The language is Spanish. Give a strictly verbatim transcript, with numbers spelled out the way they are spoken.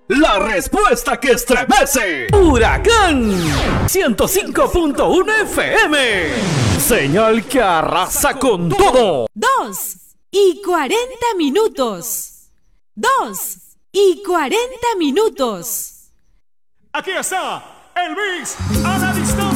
La respuesta que estremece. Huracán ciento cinco punto uno F M. Señal que arrasa con todo. Dos y cuarenta minutos. Dos y cuarenta minutos. Aquí está el Mix a la distancia.